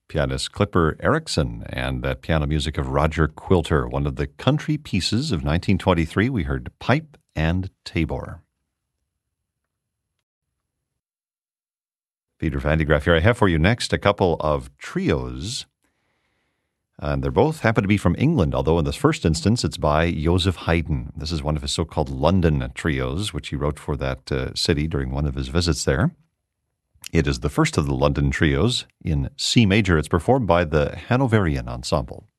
pianist Clipper Erickson, and that piano music of Roger Quilter. One of the country pieces of 1923, we heard Pipe and Tabor. Peter Van de Graaff here. I have for you next a couple of trios. And they both happen to be from England, although in this first instance it's by Joseph Haydn. This is one of his so-called London trios, which he wrote for that city during one of his visits there. It is the first of the London trios in C major. It's performed by the Hanoverian Ensemble.